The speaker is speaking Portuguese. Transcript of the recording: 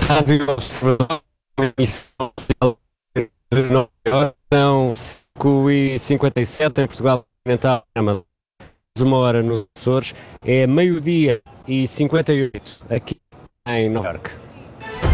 Rádio Observador, emissão de Nova Iorque, são 5h57 em Portugal, Continental, uma hora nos Açores, é meio-dia e 58 aqui em Nova Iorque.